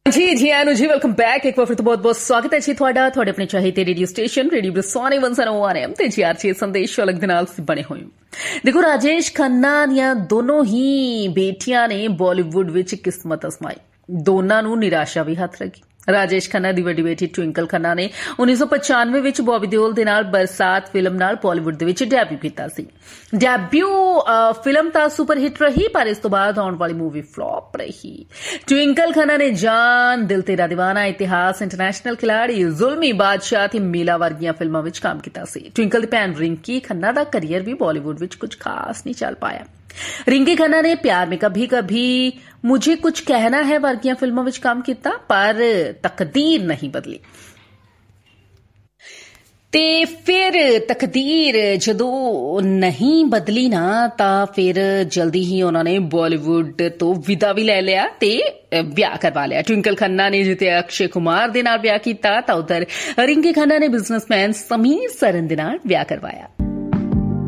जी आनु जी welcome back एक बार फिर तो बहुत बहुत स्वागत है जी ਤੁਹਾਡਾ ਤੁਹਾਡੇ ਆਪਣੇ ਚਾਹੀਦੇ ਰੇਡੀਓ ਸਟੇਸ਼ਨ ਰੇਡੀਓ ਬਰਸਾਨੇ 101 FM ਤੇ ਜੀਆਰਜੀ ਸੰਦੇਸ਼ ਅਲੱਗ ਦੇ ਨਾਲ ਬਣੇ ਹੋਏ ਦੇਖੋ ਰਾਜੇਸ਼ ਖੰਨਾ ਦੀਆਂ ਦੋਨੋਂ ਹੀ ਬੇਟੀਆਂ ਨੇ ਬਾਲੀਵੁੱਡ ਵਿੱਚ ਕਿਸਮਤ ਅਜ਼ਮਾਈ ਦੋਨਾਂ ਨੂੰ ਨਿਰਾਸ਼ਾ ਵੀ ਹੱਥ ਲੱਗੀ ਰਾਜੇਸ਼ ਖੰਨਾ ਦੀ ਵੱਡੀ ਬੇਟੀ ਟਵਿੰਕਲ ਖੰਨਾ ਨੇ 1995 ਵਿੱਚ ਬੌਬੀ ਦਿਓਲ ਦੇ ਨਾਲ ਬਰਸਾਤ ਫਿਲਮ ਨਾਲ ਬਾਲੀਵੁੱਡ ਦੇ ਵਿੱਚ ਡੈਬਿਊ ਕੀਤਾ ਸੀ ਡੈਬਿਊ ਫਿਲਮ ਤਾਂ ਸੁਪਰ ਹਿੱਟ ਰਹੀ ਪਰ ਇਸ ਤੋਂ ਬਾਅਦ ਆਉਣ ਵਾਲੀ ਮੂਵੀ ਫਲॉप ਰਹੀ ਟਵਿੰਕਲ ਖੰਨਾ ਨੇ ਜਾਨ ਦਿਲ ਤੇਰਾ ਦੀਵਾਨਾ ਇਤਿਹਾਸ ਇੰਟਰਨੈਸ਼ਨਲ ਖਿਲਾੜੀ ਜ਼ੁਲਮੀ ਬਾਦਸ਼ਾਹ ਤੇ ਮੇਲਾ ਵਰਗੀਆਂ ਫਿਲਮਾਂ ਵਿੱਚ ਕੰਮ ਕੀਤਾ ਸੀ ਟਵਿੰਕਲ ਦੀ ਭੈਣ ਰਿੰਕੀ ਖੰਨਾ ਦਾ ਕਰੀਅਰ ਵੀ ਬਾਲੀਵੁੱਡ ਵਿੱਚ ਕੁਝ ਖਾਸ ਨਹੀਂ ਚੱਲ ਪਾਇਆ रिंकी खन्ना ने प्यार में कभी कभी मुझे कुछ कहना है वर्गियां फिल्मों में काम किया पर तकदीर नहीं बदली ते फिर तकदीर जदों नहीं बदली ना तां फिर जल्दी ही उन्होंने बॉलीवुड तो विदा भी ले लिया ते ब्याह करवा लिया ट्विंकल खन्ना ने जिते अक्षय कुमार दे नाल ब्याह कीता तां उधर रिंकी खन्ना ने बिजनेसमैन समीर सरन दे नाल ब्याह करवाया